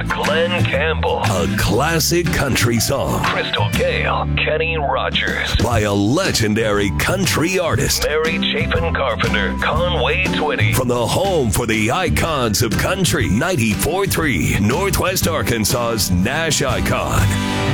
Glenn Campbell. A classic country song Crystal Gale. Kenny Rogers. by a legendary country artist. Mary Chapin Carpenter. Conway Twitty. From the home for the icons of country, 94.3 Northwest Arkansas's Nash Icon.